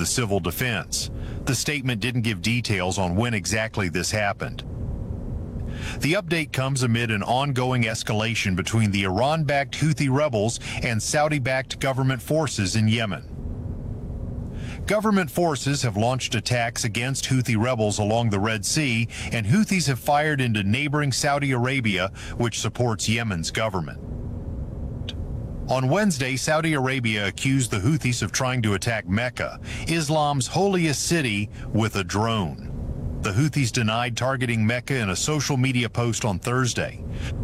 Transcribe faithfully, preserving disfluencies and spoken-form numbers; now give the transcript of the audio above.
the civil defense. The statement didn't give details on when exactly this happened. The update comes amid an ongoing escalation between the Iran-backed Houthi rebels and Saudi-backed government forces in Yemen. Government forces have launched attacks against Houthi rebels along the Red Sea, and Houthis have fired into neighboring Saudi Arabia, which supports Yemen's government. On Wednesday, Saudi Arabia accused the Houthis of trying to attack Mecca, Islam's holiest city, with a drone. The Houthis denied targeting Mecca in a social media post on Thursday.